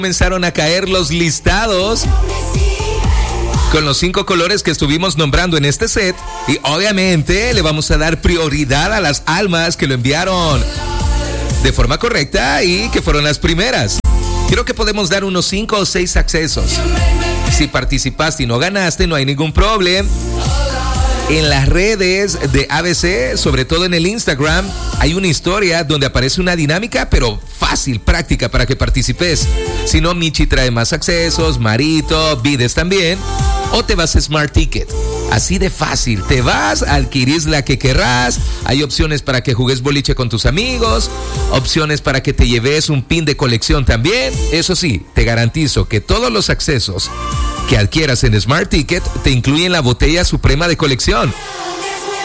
Comenzaron a caer los listados con los 5 colores que estuvimos nombrando en este set, y obviamente le vamos a dar prioridad a las almas que lo enviaron de forma correcta y que fueron las primeras. Creo que podemos dar unos 5 o 6 accesos. Si participaste y no ganaste, no hay ningún problema. En las redes de ABC, sobre todo en el Instagram, hay una historia donde aparece una dinámica, pero fácil, práctica para que participes. Si no, Michi trae más accesos, Marito, Vides también. O te vas a Smart Ticket. Así de fácil. Te vas, adquirís la que querrás. Hay opciones para que jugues boliche con tus amigos. Opciones para que te lleves un pin de colección también. Eso sí, te garantizo que todos los accesos que adquieras en Smart Ticket te incluyen la botella suprema de colección.